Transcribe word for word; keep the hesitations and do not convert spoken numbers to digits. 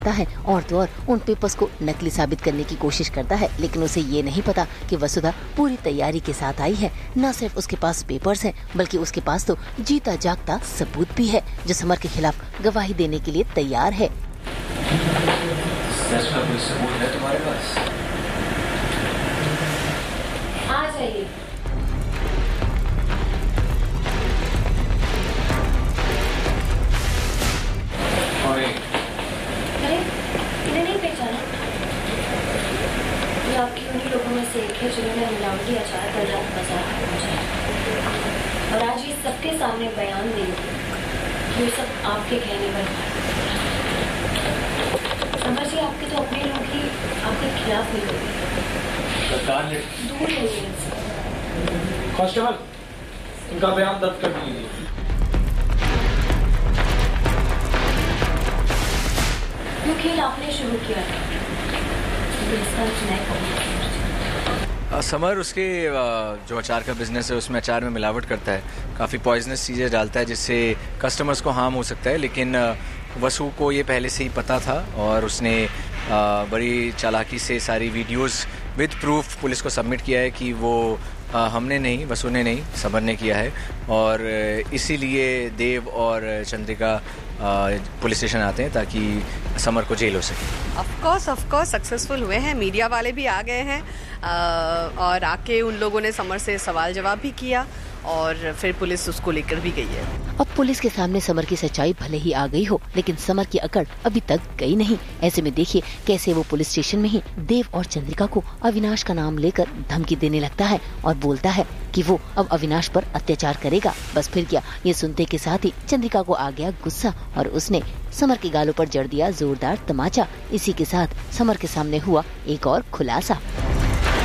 है और तो और उन पेपर्स को नकली साबित करने की कोशिश करता है, लेकिन उसे ये नहीं पता कि वसुधा पूरी तैयारी के साथ आई है। न सिर्फ उसके पास पेपर्स हैं, बल्कि उसके पास तो जीता जागता सबूत भी है जो समर के खिलाफ गवाही देने के लिए तैयार है। सच का कोई सबूत है तुम्हारे पास? आ जाइए। इन्हें नहीं पहचाना? ये आपकी उन्हीं लोगों में से एक है जिन्होंने मिलावटी अचार कल रात बाजार में पहुंचाया और आज ये सबके सामने बयान देंगे कि ये सब आपके कहने पर। समर जी, आपके तो अपने लोग ही आपके खिलाफ नहीं होंगे। दूर रहिए। कांस्टेबल, इनका बयान दर्ज कर दीजिए। जो खेल आपने शुरू किया था, समर उसके जो अचार का बिजनेस है उसमें अचार में मिलावट करता है, काफ़ी पॉइजनस चीज़ें डालता है जिससे कस्टमर्स को हार्म हो सकता है। लेकिन वसु को ये पहले से ही पता था और उसने बड़ी चालाकी से सारी वीडियोस विद प्रूफ पुलिस को सबमिट किया है कि वो हमने नहीं, वसु ने नहीं, समर ने किया है। और इसीलिए देव और चंद्रिका पुलिस स्टेशन आते हैं ताकि समर को जेल हो सके। Of course of course successful हुए हैं, मीडिया वाले भी आ गए हैं और आके उन लोगों ने समर से सवाल जवाब भी किया और फिर पुलिस उसको लेकर भी गई है। अब पुलिस के सामने समर की सच्चाई भले ही आ गई हो, लेकिन समर की अकड़ अभी तक गई नहीं। ऐसे में देखिए कैसे वो पुलिस स्टेशन में ही देव और चंद्रिका को अविनाश का नाम लेकर धमकी देने लगता है और बोलता है कि वो अब अविनाश पर अत्याचार करेगा। बस फिर क्या, ये सुनते के साथ ही चंद्रिका को आ गया गुस्सा और उसने समर के गालों पर जड़ दिया जोरदार तमाचा। इसी के साथ समर के सामने हुआ एक और खुलासा।